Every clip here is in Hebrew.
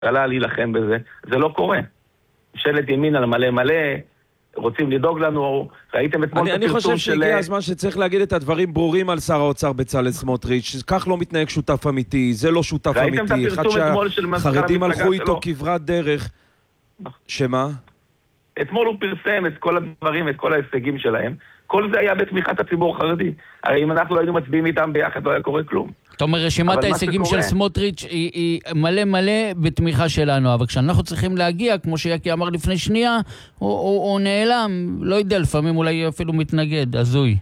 הממשלה להילחם בזה, זה לא קורה. ממשלת ימין על מלא מלא, רוצים לדאוג לנו, ראיתם אתמול את אני הפרסום חושב של... שהגיע הזמן שצריך להגיד את הדברים ברורים על שר האוצר בצלאל סמוטריץ', כך לא מתנהג שותף אמיתי, זה לא שותף אמיתי, אחד שהחרדים הלכו איתו כברת דרך. שמה? אתמול הוא פרסם את כל הדברים, את כל ההישגים שלהם, כל זה היה בתמיכת הציבור החרדי. הרי אם אנחנו לא היינו מצביעים איתם ביחד, לא היה קורה כלום. זאת אומרת, רשימת ההישגים של סמוטריץ' היא מלא מלא בתמיכה שלנו, אבל כשאנחנו צריכים להגיע, כמו שיקי אמר לפני שנייה, הוא נעלם, לא יודע, לפעמים אולי אפילו מתנגד, הזוי.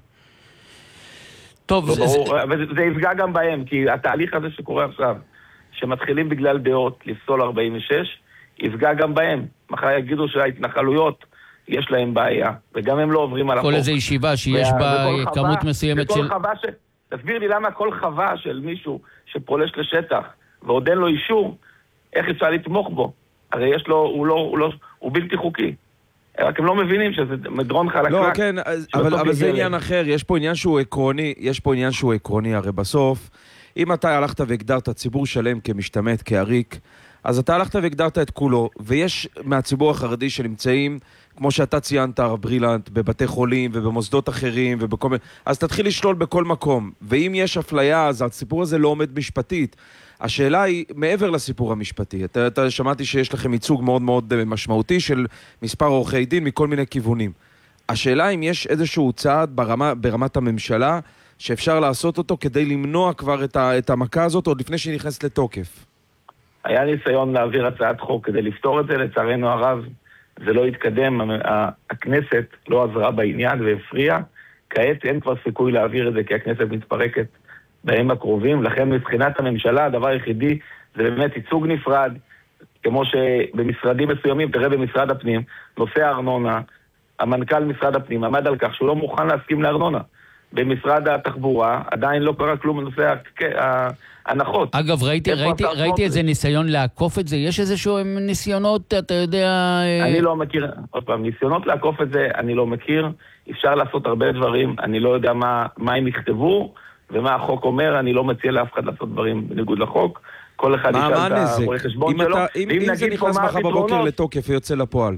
טוב, זה יפגע גם בהם, כי התהליך הזה שקורה עכשיו, שמתחילים בגלל דעות לפסול 46, יפגע גם בהם. מחר יגידו שההתנחלויות יש להם בעיה, וגם הם לא עוברים על החוק. כל איזו ישיבה שיש בה כמות מסוימת של... תסביר לי למה כל חווה של מישהו שפולש לשטח ועוד אין לו אישור, איך אפשר לתמוך בו? הרי יש לו, הוא בלתי חוקי. רק הם לא מבינים שזה מדרון חלקלק. לא, כן, אבל זה עניין אחר. יש פה עניין שהוא עקרוני, הרי בסוף, אם אתה הלכת והגדרת ציבור שלם כמשתמט, כעריק, אז אתה הלכת והגדרת את כולו, ויש מהציבור החרדי שנמצאים, כמו שאתה ציינת, ברילנט, בבתי חולים ובמוסדות אחרים ובכל מיני, אז תתחיל לשלול בכל מקום. ואם יש אפליה, אז הסיפור הזה לא עומד משפטית. השאלה היא, מעבר לסיפור המשפטי, אתה שמעתי שיש לכם ייצוג מאוד מאוד משמעותי של מספר עורכי דין מכל מיני כיוונים. השאלה אם יש איזשהו צעד ברמת הממשלה שאפשר לעשות אותו כדי למנוע כבר את המכה הזאת עוד לפני שהיא נכנסת לתוקף. היה ניסיון להעביר הצעת חוק כדי לפתור את זה, לצערנו הרב זה לא התקדם, הכנסת לא עזרה בעניין והפריעה, כעת אין כבר סיכוי להעביר את זה כי הכנסת מתפרקת בימים הקרובים, לכן מבחינת הממשלה הדבר היחידי זה באמת ייצוג נפרד, כמו שבמשרדים מסוימים, תראה במשרד הפנים, נושא הארנונה, המנכ"ל משרד הפנים עמד על כך שהוא לא מוכן להסכים לארנונה. במשרד התחבורה עדיין לא קרה כלום בנושא ההנחות. אגב, ראיתי איזה ניסיון לעקוף את זה. יש איזשהו ניסיונות, אתה יודע... אני לא מכיר, עוד פעם, ניסיונות לעקוף את זה אני לא מכיר. אפשר לעשות הרבה דברים, אני לא יודע מה הם יכתבו ומה החוק אומר, אני לא מציע לאף אחד לעשות דברים בניגוד לחוק. כל אחד ישאל את הרואה חשבון שלו. אם זה נכנס מחר בבוקר לתוקף ויוצא לפועל,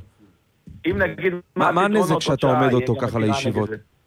מה הנזק שאתה עומד אותו ככה לישיבות?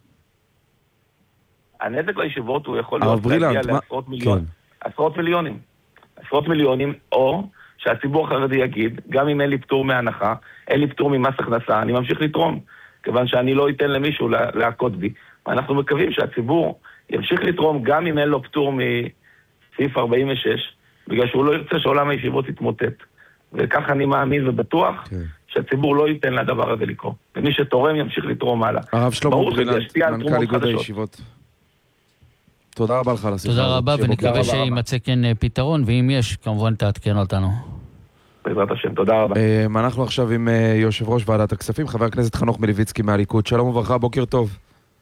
הנזק לישיבות הוא יכול להיות להגיע לעשרות מיליונים. עשרות מיליונים, או שהציבור החרדי יגיד, גם אם אין לי פטור מהנחה, אין לי פטור ממס הכנסה, אני ממשיך לתרום, כיוון שאני לא אתן למישהו להכות בי. ואנחנו מקווים שהציבור ימשיך לתרום גם אם אין לו פטור מסעיף 46, בגלל שהוא לא ירצה שעולם הישיבות יתמוטט. וכך אני מאמין ובטוח שהציבור לא ייתן לדבר הזה לקרות. ומי שתורם ימשיך לתרום הלאה. הרב שלמה ברילנט, מנכ"ל איגוד הישיבות. תודה רבה לך על השיחה. תודה רבה, ונקווה שימצא כן פתרון, ואם יש, כמובן תעדכן אותנו. בעזרת השם, תודה רבה. אנחנו עכשיו עם יושב ראש ועדת הכספים, חבר הכנסת חנוך מלביצקי מהליכוד. שלום וברכה, בוקר טוב.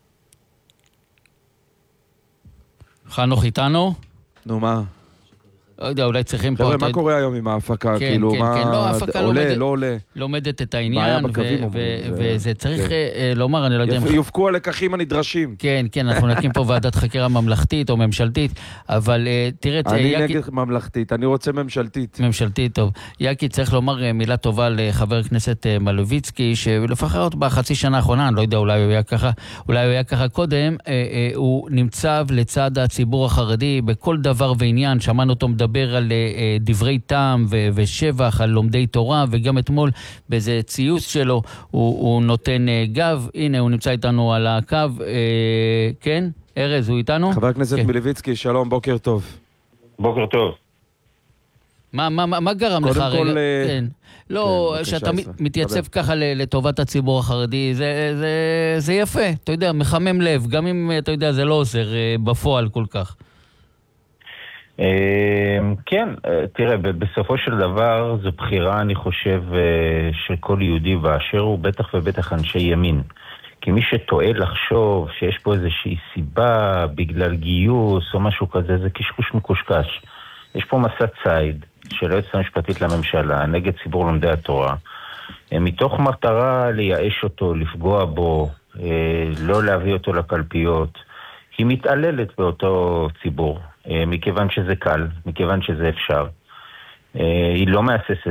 חנוך איתנו? נו, מה? לא יודע, אולי צריכים פה... חבר'ה, מה קורה היום עם ההפקה? כאילו, מה... עולה, לא עולה? לומדת את העניין, וזה צריך לומר, אני לא יודע... יופקו הלקחים הנדרשים. כן, כן, אנחנו נקים פה ועדת חקירה ממלכתית או ממשלתית, אבל תראה... אני נגד ממלכתית, אני רוצה ממשלתית. ממשלתית, טוב. יקי, צריך לומר מילה טובה לחבר הכנסת מלביצקי, שלפחות בחצי שנה האחרונה, אני לא יודע, אולי הוא היה ככה קודם, הוא נמצא לצד הציבור החרדי בכל דבר ועניין, שמענו אותו מדבר על דברי טעם ושבח, על לומדי תורה, וגם אתמול באיזה ציוץ שלו הוא נותן גב. הנה, הוא נמצא איתנו על הקו. כן? ארז, הוא איתנו? חבר הכנסת מלביצקי, שלום, בוקר טוב. בוקר טוב. מה גרם לך רגע? כן. לא, שאתה מתייצב ככה לטובת הציבור החרדי, זה יפה, אתה יודע, מחמם לב, גם אם אתה יודע, זה לא עוזר בפועל כל כך. כן, תראה, בסופו של דבר זו בחירה, אני חושב, של כל יהודי באשר הוא, בטח ובטח אנשי ימין. כי מי שטועה לחשוב שיש פה איזושהי סיבה בגלל גיוס או משהו כזה, זה קשקוש מקושקש. יש פה מסע ציד של היועצת המשפטית לממשלה נגד ציבור לומדי התורה, מתוך מטרה לייאש אותו, לפגוע בו, לא להביא אותו לקלפיות. היא מתעללת באותו ציבור, מכיוון שזה קל, מכיוון שזה אפשר. היא לא מהססת